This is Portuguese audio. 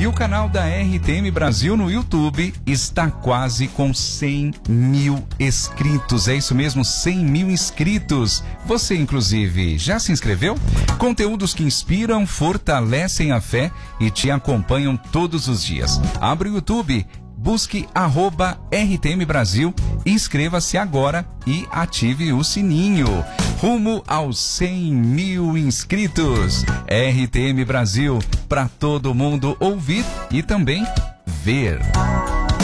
E o canal da RTM Brasil no YouTube está quase com 100 mil inscritos. É isso mesmo, 100 mil inscritos. Você, inclusive, já se inscreveu? Conteúdos que inspiram, fortalecem a fé e te acompanham todos os dias. Abre o YouTube, busque @RTM Brasil, inscreva-se agora e ative o sininho. Rumo aos 100 mil inscritos. RTM Brasil, para todo mundo ouvir e também ver.